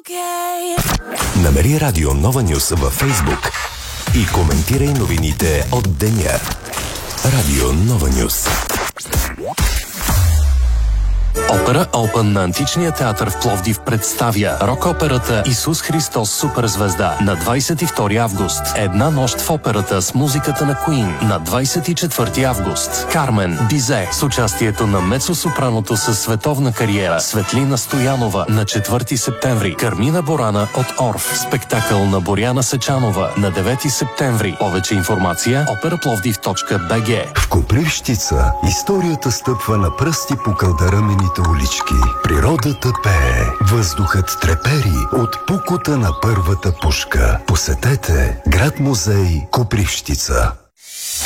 Намери Радио Нова Нюс във Фейсбук и коментирай новините от деня. Радио Нова Нюс. Опера Open на Античния театър в Пловдив представя рок-операта Исус Христос Суперзвезда на 22 август. Една нощ в операта с музиката на Queen на 24 август. Кармен Бизе с участието на мецо-сопраното със световна кариера Светлина Стоянова на 4 септември. Кармина Борана от Орф. Спектакъл на Боряна Сечанова на 9 септември. Повече информация operaplовдив.bg. В Копривщица историята стъпва на пръсти по кълдарамените улички. Природата пее, въздухът трепери от пукота на първата пушка. Посетете град-музей Копривщица.